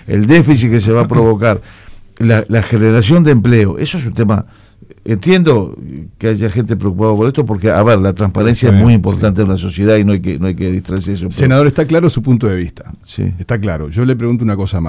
el déficit que se va a provocar, la generación de empleo, eso es un tema. Entiendo que haya gente preocupada por esto porque, a ver, la transparencia es muy importante en la sociedad y no hay que distraerse de eso. Senador, está claro su punto de vista. Sí. Está claro. Yo le pregunto una cosa más.